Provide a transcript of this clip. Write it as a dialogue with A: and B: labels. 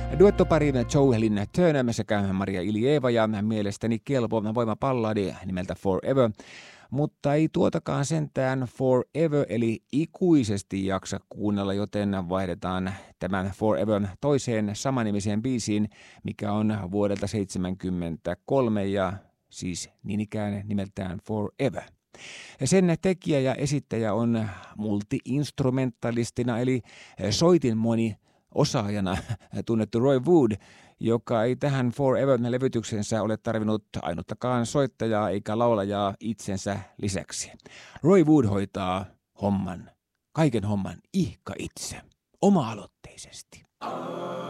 A: Duettoparin Joe Lynn Turner sekä Maria Ilieva ja mielestäni kelpo voimapalladi nimeltä Forever, mutta ei tuotakaan sentään Forever eli ikuisesti jaksa kuunnella, joten vaihdetaan tämän Forever toiseen samanimiseen biisiin, mikä on vuodelta 1973 ja siis niin ikään nimeltään Forever. Sen tekijä ja esittäjä on multi-instrumentalistina eli soitinmoni osaajana tunnettu Roy Wood, joka ei tähän Forever-levytyksensä ole tarvinnut ainuttakaan soittajaa eikä laulajaa itsensä lisäksi. Roy Wood hoitaa kaiken homman ihka itse, oma-aloitteisesti.